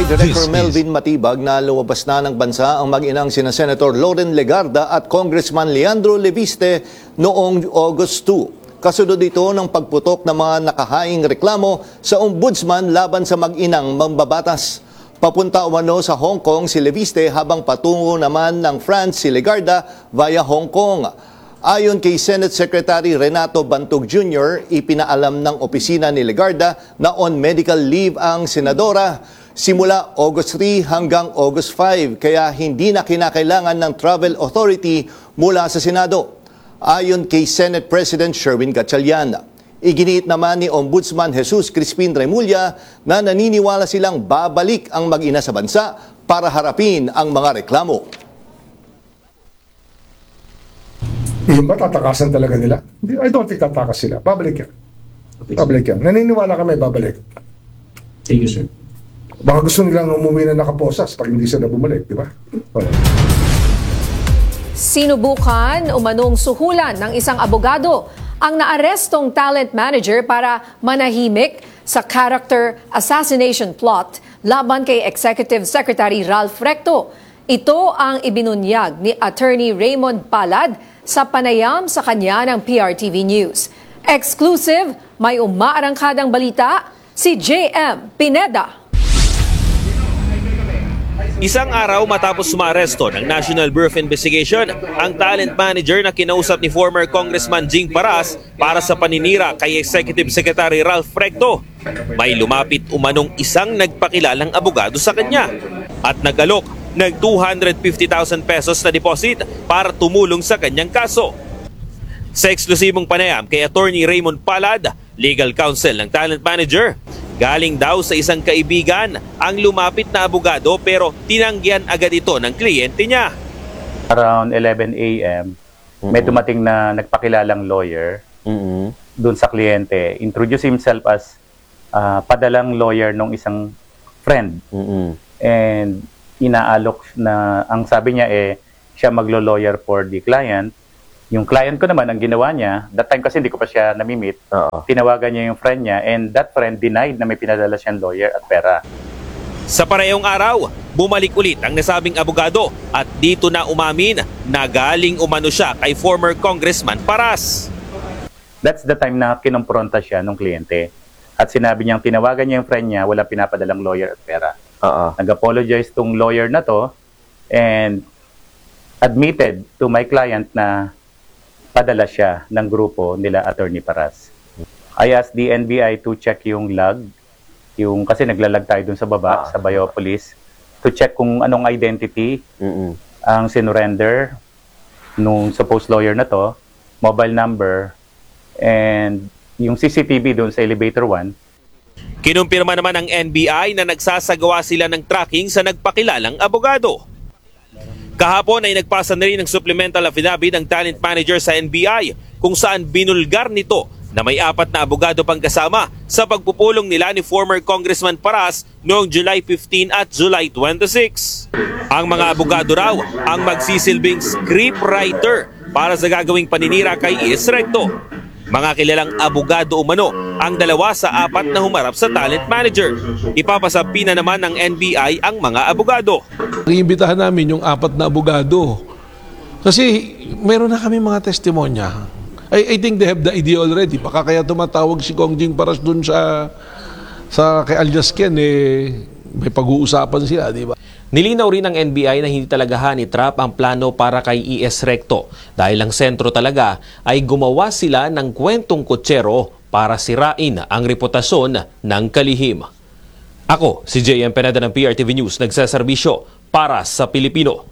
Director Melvin Matibag na lumabas na ng bansa ang mag-inang sina Senator Loren Legarda at Congressman Leandro Leviste noong August 2. Kasunod ito ng pagputok ng mga nakahaing reklamo sa ombudsman laban sa mag-inang mambabatas. Papunta umano sa Hong Kong si Leviste habang patungo naman ng France si Legarda via Hong Kong. Ayon kay Senate Secretary Renato Bantog Jr., ipinaalam ng opisina ni Legarda na on medical leave ang senadora simula August 3 hanggang August 5, kaya hindi na kinakailangan ng travel authority mula sa Senado. Ayon kay Senate President Sherwin Gatchalian, iginiit naman ni Ombudsman Jesus Crispin Remulla na naniniwala silang babalik ang mag-ina sa bansa para harapin ang mga reklamo. Yung ba tatakasan talaga nila? I don't think tatakas sila. Babalik yan. Babalik yan. Naniniwala kami babalik. Thank you, sir. Baka gusto nilang umuwi na nakaposas pag hindi sila bumalik, di ba? Sinubukan umanong suhulan ng isang abogado ang naarestong talent manager para manahimik sa character assassination plot laban kay Executive Secretary Ralph Recto. Ito ang ibinunyag ni Attorney Raymond Palad sa panayam sa kanya ng PRTV News. Exclusive, may umaarangkadang balita, si JM Pineda. Isang araw matapos maaresto ng National Bureau of Investigation ang talent manager na kinausap ni former Congressman Jing Paras para sa paninira kay Executive Secretary Ralph Recto, may lumapit umanong isang nagpakilalang abogado sa kanya at nagalok ng 250,000 pesos na deposit para tumulong sa kanyang kaso. Sa eksklusibong panayam kay Attorney Raymond Palad, legal counsel ng talent manager, galing daw sa isang kaibigan ang lumapit na abogado pero tinanggihan agad ito ng kliyente niya. Around 11 a.m., may dumating na nagpakilalang lawyer doon sa kliyente. Introduce himself as padalang lawyer ng isang friend. And inaalok na, ang sabi niya siya maglo-lawyer for the client. Yung client ko naman, ang ginawa niya, that time kasi hindi ko pa siya namimit, tinawagan niya yung friend niya and that friend denied na may pinadala siyang lawyer at pera. Sa parehong araw, bumalik ulit ang nasabing abogado at dito na umamin na galing umano siya kay former Congressman Paras. That's the time na kinompronta siya ng kliyente at sinabi niyang tinawagan niya yung friend niya, wala pinapadalang lawyer at pera. Nag-apologize tong lawyer na to and admitted to my client na padala siya ng grupo nila Attorney Paras. I asked the NBI to check yung log, kasi naglalag tayo dun sa baba, sa Biopolis, to check kung anong identity ang sinurrender nung supposed lawyer na to, mobile number, and yung CCTV dun sa elevator 1. Kinumpirma naman ng NBI na nagsasagawa sila ng tracking sa nagpakilalang abogado. Kahapon ay nagpasa na rin ng supplemental affidavit ng talent manager sa NBI kung saan binulgar nito na may 4 na abogado pang kasama sa pagpupulong nila ni former Congressman Paras noong July 15 at July 26. Ang mga abogado raw ang magsisilbing scriptwriter para sa gagawing paninira kay Is Recto. Mga kilalang abogado umano ang 2 sa 4 na humarap sa talent manager. Ipapasapi na naman ng NBI ang mga abogado. Iimbitahan namin yung 4 na abogado. Kasi meron na kami mga testimonya. I think they have the idea already. Baka kaya tumatawag si Kong Jing Paras dun sa kay Alias Ken, may pag-uusapan sila, di ba? Nilinaw rin ng NBI na hindi talaga hanitrap ang plano para kay E.S. Recto dahil ang sentro talaga ay gumawa sila ng kwentong kutsero para sirain ang reputasyon ng kalihim. Ako, si JM Pineda ng PRTV News, nagsaserbisyo para sa Pilipino.